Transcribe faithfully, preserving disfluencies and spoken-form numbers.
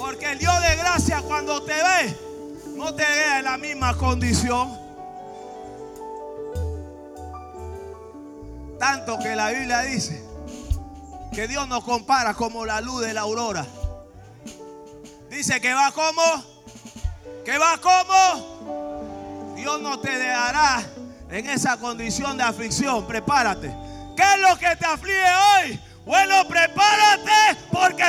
Porque el Dios de gracia cuando te ve, no te ve en la misma condición. Tanto que la Biblia dice que Dios nos compara como la luz de la aurora. Dice que va como, que va como. Dios no te dejará en esa condición de aflicción. Prepárate. ¿Qué es lo que te aflige hoy? Bueno, prepárate porque